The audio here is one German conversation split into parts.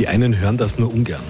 Die einen hören das nur ungern.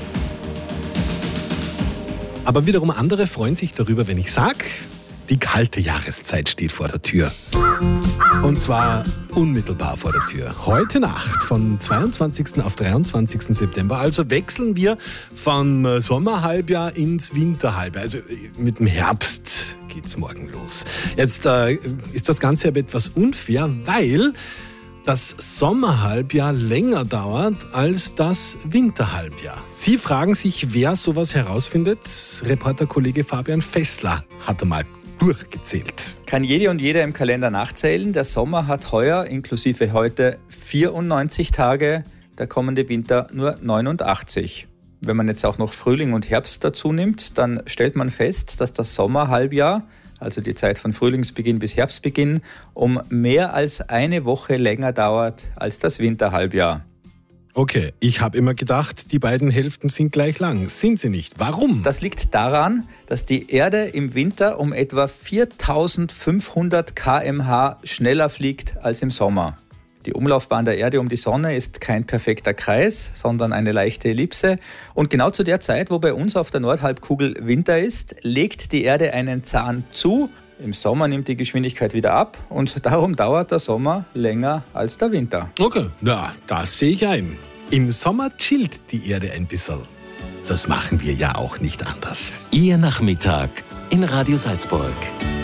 Aber wiederum andere freuen sich darüber, wenn ich sage, die kalte Jahreszeit steht vor der Tür. Und zwar unmittelbar vor der Tür. Heute Nacht von 22. auf 23. September. Also wechseln wir vom Sommerhalbjahr ins Winterhalbjahr. Also mit dem Herbst geht's morgen los. Jetzt ist das Ganze aber etwas unfair, weil das Sommerhalbjahr länger dauert als das Winterhalbjahr. Sie fragen sich, wer sowas herausfindet? Reporterkollege Fabian Fessler hat einmal durchgezählt. Kann jede und jeder im Kalender nachzählen. Der Sommer hat heuer, inklusive heute, 94 Tage, der kommende Winter nur 89. Wenn man jetzt auch noch Frühling und Herbst dazu nimmt, dann stellt man fest, dass das Sommerhalbjahr, also die Zeit von Frühlingsbeginn bis Herbstbeginn, um mehr als eine Woche länger dauert als das Winterhalbjahr. Okay, ich habe immer gedacht, die beiden Hälften sind gleich lang. Sind sie nicht. Warum? Das liegt daran, dass die Erde im Winter um etwa 4500 km/h schneller fliegt als im Sommer. Die Umlaufbahn der Erde um die Sonne ist kein perfekter Kreis, sondern eine leichte Ellipse. Und genau zu der Zeit, wo bei uns auf der Nordhalbkugel Winter ist, legt die Erde einen Zahn zu. Im Sommer nimmt die Geschwindigkeit wieder ab und darum dauert der Sommer länger als der Winter. Okay, na, das sehe ich ein. Im Sommer chillt die Erde ein bisschen. Das machen wir ja auch nicht anders. Ihr Nachmittag in Radio Salzburg.